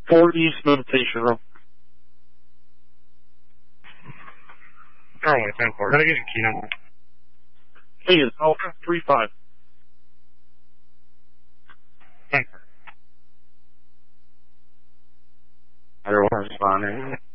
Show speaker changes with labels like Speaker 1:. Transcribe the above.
Speaker 1: 4 East Meditation Room.
Speaker 2: Only 10-4. Gotta get your key number.
Speaker 1: Hey, it's Alpha 35.
Speaker 2: Thanks. Everyone responding.